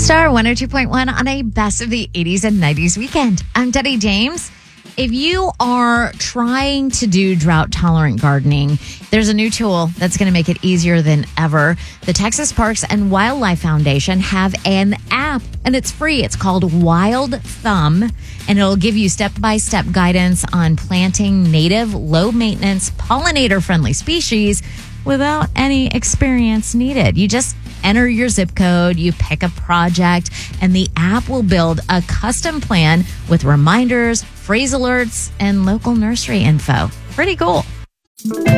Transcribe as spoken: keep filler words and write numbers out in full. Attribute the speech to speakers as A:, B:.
A: Star one oh two point one on a best of the eighties and nineties weekend. I'm Teddy James. If you are trying to do drought-tolerant gardening, there's a new tool that's going to make it easier than ever. The Texas Parks and Wildlife Foundation have an app, and it's free. It's called Wild Thumb, and it'll give you step-by-step guidance on planting native, low-maintenance, pollinator-friendly species without any experience needed. You just enter your zip code, you pick a project, and the app will build a custom plan with reminders, phrase alerts, and local nursery info. Pretty cool.